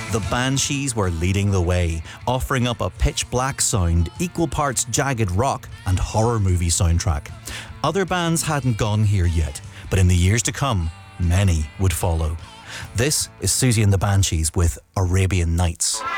The Banshees were leading the way, offering up a pitch-black sound, equal parts jagged rock and horror movie soundtrack. Other bands hadn't gone here yet, but in the years to come, many would follow. This is Susie and the Banshees with Arabian Nights.